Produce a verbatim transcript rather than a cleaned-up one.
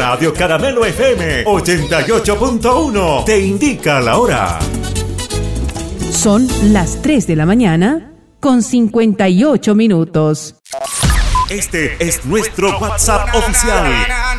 Radio Caramelo F M ochenta y ocho punto uno te indica la hora. Son las tres de la mañana con cincuenta y ocho minutos. Este es nuestro WhatsApp oficial.